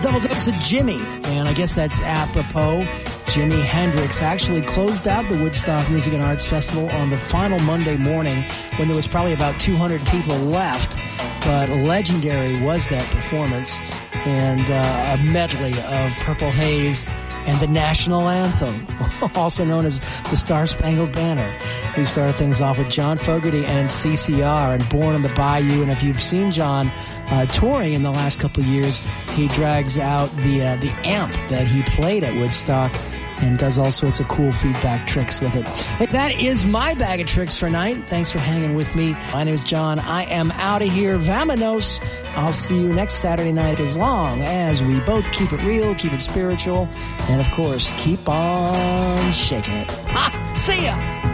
Double dose of Jimmy, and I guess that's apropos. Jimi Hendrix actually closed out the Woodstock Music and Arts Festival on the final Monday morning when there was probably about 200 people left, but legendary was that performance, and a medley of Purple Haze and the national anthem, also known as the Star-Spangled Banner. We started things off with John Fogerty and CCR and Born on the Bayou. And if you've seen John touring in the last couple of years, he drags out the amp that he played at Woodstock and does all sorts of cool feedback tricks with it. That is my bag of tricks for tonight. Thanks for hanging with me. My name is John. I am out of here. Vamonos. I'll see you next Saturday night as long as we both keep it real, keep it spiritual, and of course, keep on shaking it. Ha! See ya!